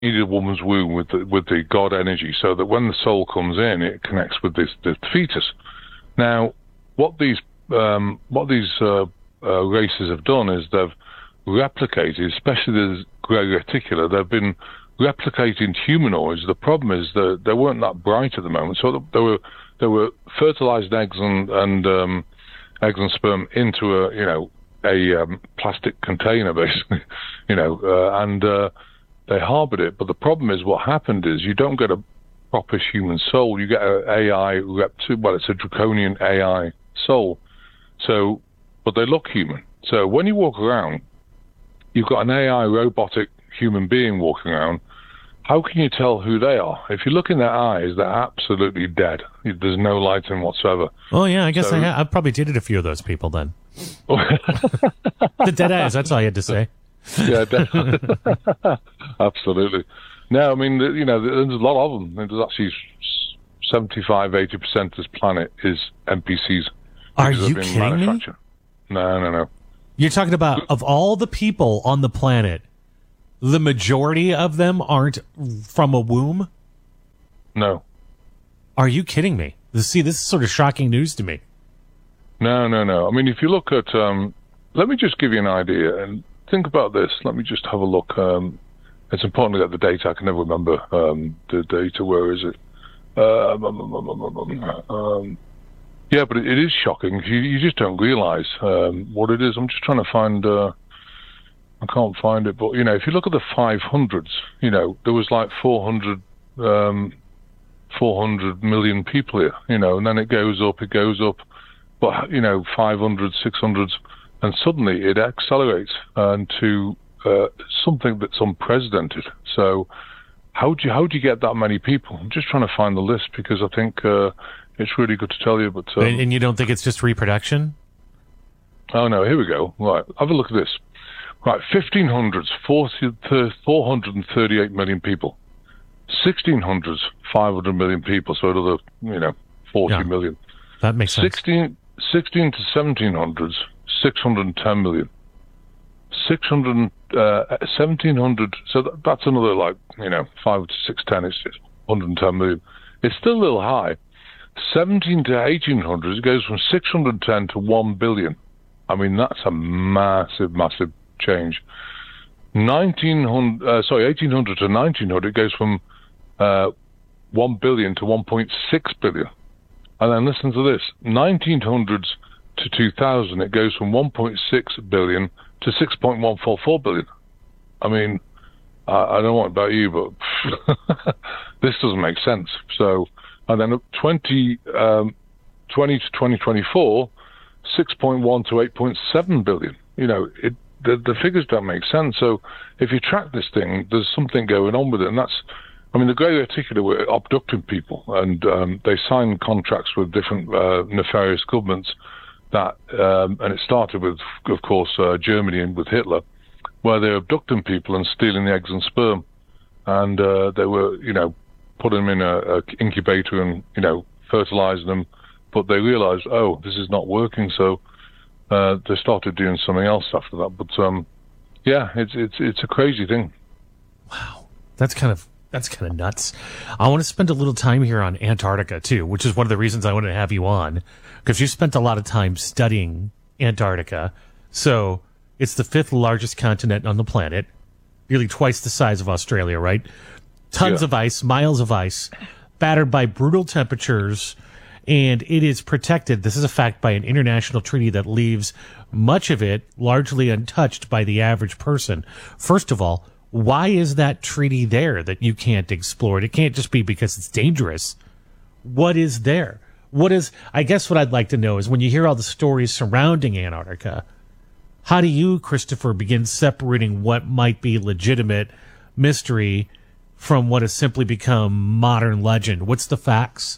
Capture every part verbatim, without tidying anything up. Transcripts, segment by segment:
needed a woman's womb with the, with the God energy, so that when the soul comes in, it connects with this the fetus. Now, what these um, what these uh, uh, races have done is they've replicated, especially the grey reticular. They've been replicating humanoids. The problem is that they weren't that bright at the moment, so they were they were fertilized eggs and and um, eggs and sperm into a you know a um, plastic container, basically, you know, uh, and uh, they harbored it. But the problem is, what happened is you don't get a proper human soul. You get an A I repti- well, it's a draconian A I soul. So, but they look human. So when you walk around, you've got an A I robotic human being walking around. How can you tell who they are? If you look in their eyes, they're absolutely dead. There's no light in whatsoever. Oh, yeah, I guess so, I, ha- I probably dated a few of those people then. The dead eyes, that's all you had to say. Yeah, definitely. Absolutely. No, I mean, you know, there's a lot of them. There's actually seventy-five, eighty percent of this planet is N P Cs. Are you kidding me? No, no, no. You're talking about, of all the people on the planet, the majority of them aren't from a womb? No. Are you kidding me? See, this is sort of shocking news to me. No, no, no. I mean, if you look at, um, let me just give you an idea and think about this. Let me just have a look. Um, it's important to get the data. I can never remember um, the data. Where is it? Um, um, um, um, um, um, yeah, but it, it is shocking. You, you just don't realize um, what it is. I'm just trying to find, uh, I can't find it, but, you know, if you look at the five hundreds, you know, there was like four hundred, um, four hundred million people here, you know, and then it goes up, it goes up, but, you know, five hundred, six hundreds, and suddenly it accelerates into uh, something that's unprecedented. So how do you, how do you get that many people? I'm just trying to find the list because I think uh, it's really good to tell you. But um, and, and you don't think it's just reproduction? Oh, no, here we go. Right, have a look at this. Right, fifteen hundreds, four hundred thirty-eight million people. sixteen hundreds, five hundred million people, so another, you know, forty yeah, million. That makes sense. sixteen, sixteen to seventeen hundreds, six hundred ten million. six hundred, uh, seventeen hundred, so that, that's another, like, you know, five to six ten, it's just one hundred ten million. It's still a little high. seventeen to eighteen hundreds, it goes from six hundred ten to one billion. I mean, that's a massive, massive change. nineteen hundred, uh, sorry, eighteen hundred to nineteen hundred, it goes from uh, one billion to one point six billion. And then listen to this, nineteen hundreds to two thousand, it goes from one point six billion to six point one four four billion. I mean, I, I don't know about you, but this doesn't make sense. So, and then twenty, um, twenty to twenty twenty-four, six point one to eight point seven billion. You know, it, the, the figures don't make sense. So if you track this thing, there's something going on with it. And that's, I mean, the Grey Reticular were abducting people, and um, they signed contracts with different uh, nefarious governments that, um, and it started with, of course, uh, Germany and with Hitler, where they're abducting people and stealing the eggs and sperm. And uh, they were, you know, putting them in a, a incubator and, you know, fertilizing them. But they realized, oh, this is not working. So uh, they started doing something else after that. But um, yeah, it's it's it's a crazy thing. Wow, that's kind of that's kind of nuts. I want to spend a little time here on Antarctica too, which is one of the reasons I wanted to have you on, because you spent a lot of time studying Antarctica. So it's the fifth largest continent on the planet, nearly twice the size of Australia, right? Tons yeah. of ice, miles of ice, battered by brutal temperatures. And it is protected, this is a fact, by an international treaty that leaves much of it largely untouched by the average person. First of all, why is that treaty there that you can't explore it? It can't just be because it's dangerous. What is there? What is, I guess what I'd like to know is when you hear all the stories surrounding Antarctica, how do you, Christopher, begin separating what might be legitimate mystery from what has simply become modern legend? What's the facts?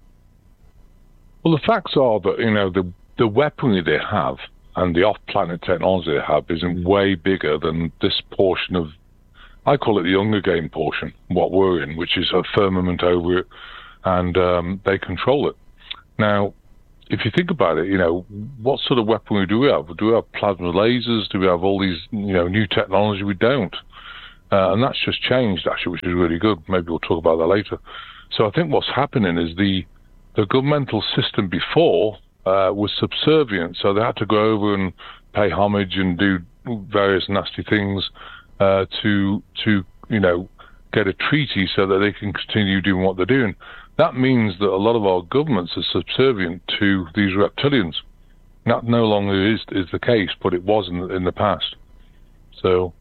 Well, the facts are that, you know, the the weaponry they have and the off-planet technology they have isn't way bigger than this portion of, I call it the Hunger Game portion, what we're in, which is a firmament over it, and um, they control it. Now, if you think about it, you know, what sort of weaponry do we have? Do we have plasma lasers? Do we have all these, you know, new technology? We don't. Uh, and that's just changed, actually, which is really good. Maybe we'll talk about that later. So I think what's happening is the the governmental system before uh, was subservient, so they had to go over and pay homage and do various nasty things uh, to to you know get a treaty so that they can continue doing what they're doing. That means that a lot of our governments are subservient to these reptilians. That no longer is is the case, but it was in, in the past. So,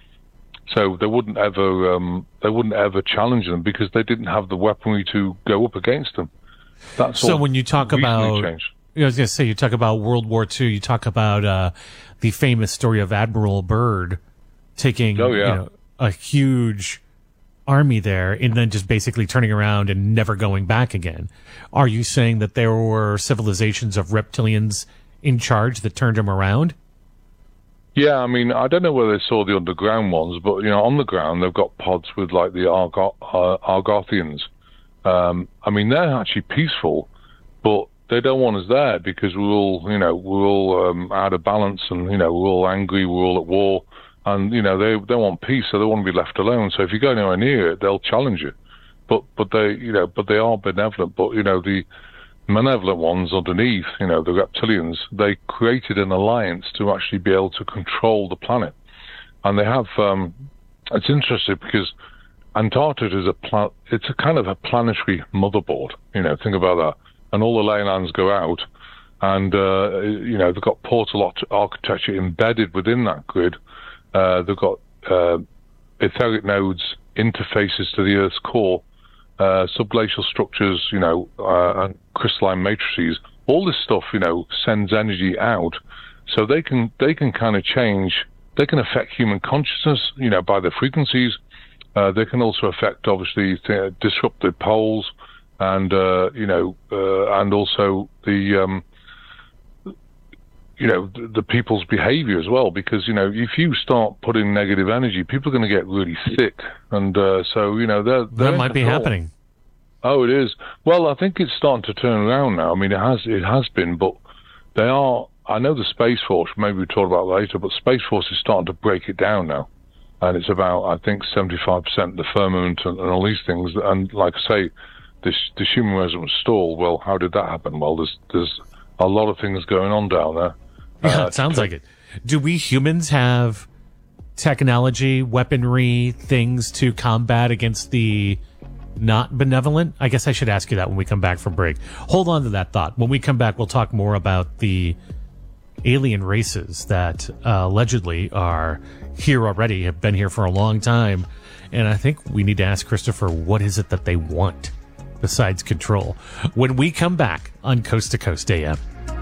so they wouldn't ever um, they wouldn't ever challenge them because they didn't have the weaponry to go up against them. That's so all when you talk about, changed. I was going to say, you talk about World War Two. You talk about uh, the famous story of Admiral Byrd taking oh, yeah. you know, a huge army there and then just basically turning around and never going back again. Are you saying that there were civilizations of reptilians in charge that turned him around? Yeah, I mean, I don't know whether they saw the underground ones, but, you know, on the ground, they've got pods with, like, the Argo- uh, Argothians. Um, I mean, they're actually peaceful, but they don't want us there because we're all, you know, we're all um, out of balance and, you know, we're all angry, we're all at war. And, you know, they they want peace, so they want to be left alone. So if you go anywhere near it, they'll challenge you. But, but they, you know, but they are benevolent. But, you know, the malevolent ones underneath, you know, the reptilians, they created an alliance to actually be able to control the planet. And they have, um, it's interesting because Antarctica is a pla- it's a kind of a planetary motherboard, you know, think about that. And all the ley lines go out and, uh, you know, they've got portal architecture embedded within that grid. Uh, they've got, uh, etheric nodes, interfaces to the Earth's core, Uh, subglacial structures, you know, uh, and crystalline matrices. All this stuff, you know, sends energy out, so they can they can kind of change. They can affect human consciousness, you know, by the frequencies. Uh, they can also affect, obviously, th- disrupted poles, and uh, you know, uh, and also the um, you know the, the people's behavior as well. Because you know, if you start putting negative energy, people are going to get really sick, and uh, so you know they're, they're that might be happening. Oh, it is. Well, I think it's starting to turn around now. I mean, it has it has been, but they are. I know the Space Force. Maybe we'll talk about that later, but Space Force is starting to break it down now, and it's about I think seventy-five percent the firmament and, and all these things. And like I say, this the human resonance stall. Well, how did that happen? Well, there's there's a lot of things going on down there. Yeah, uh, it sounds like it. Do we humans have technology, weaponry, things to combat against the not benevolent? I guess I should ask you that when we come back from break. Hold on to that thought. When we come back, we'll talk more about the alien races that uh, allegedly are here already, have been here for a long time. And I think we need to ask Christopher, what is it that they want besides control? When we come back on Coast to Coast A M.